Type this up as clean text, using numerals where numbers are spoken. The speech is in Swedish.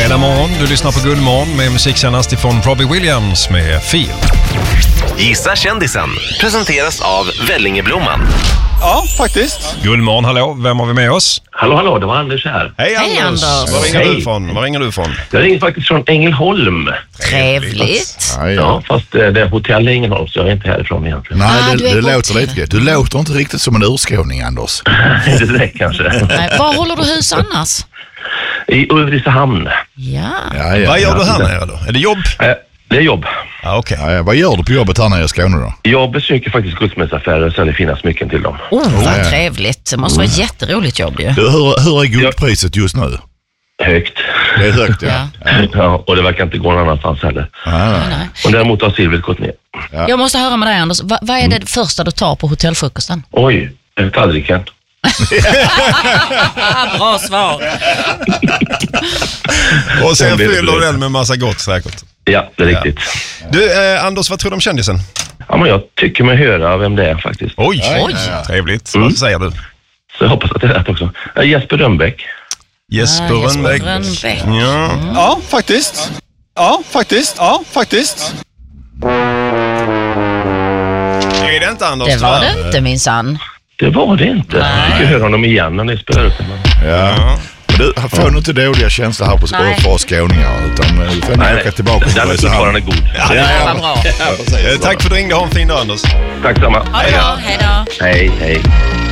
Fredag morgon, du lyssnar på Guldmorgon med musikkännast ifrån Robbie Williams med Feel. Gissa kändisen presenteras av Vellingeblomman. Ja, faktiskt. Guldmorgon, hallå, vem har vi med oss? Hallå, det var Anders här. Hej Anders! Var ringer du ifrån? Jag ringer faktiskt från Ängelholm. Trevligt. Ja, fast det är hotell Ängelholm, så jag är inte härifrån egentligen. Nej, du är det på låter lite. Du låter inte riktigt som en urskåning, Anders. Inte direkt kanske. Nej, var håller du hus annars? I Ulricehamn. Ja. Vad gör du här nere då? Är det jobb? Det är jobb. Ja, okej. Ja, vad gör du på jobbet här nere i Skåne då? Jag besöker faktiskt guldsmedsaffärer och säljer fina smycken till dem. Vad trevligt. Det måste vara ett jätteroligt jobb ju. Du, hur är guldpriset just nu? Högt. Det är högt, ja. Ja, och det verkar inte gå någon annanstans heller. Nej. Och däremot har silvret gått ner. Jag måste höra med dig, Anders. Vad är det första du tar på hotellfrukosten? Oj, tallriken. Bra svar. Och sen Den blir fyller du det. den med massa gott säkert. Ja, det är riktigt. Du, Anders, vad tror du om kändisen? Ja, men jag tycker mig höra vem det är faktiskt. Oj. Trevligt. Vad säger du? Så jag hoppas att det är rätt också. Jesper Rönnbäck. Jesper Rönnbäck. Ja. Ja, faktiskt. Är det inte Anders? Det var det inte, minsann. Det var det inte. Jag fick höra honom igen när ni spelar upp den. Ja. Men du får nog inte dåliga känslor här på Nej. för oss skåningar, utan du får nog åka tillbaka till Den är fortfarande god. Vad bra. Tack för att du ringde. Ha en fin dag, Anders. Tack samma. Ha det bra. Hej då. Hej.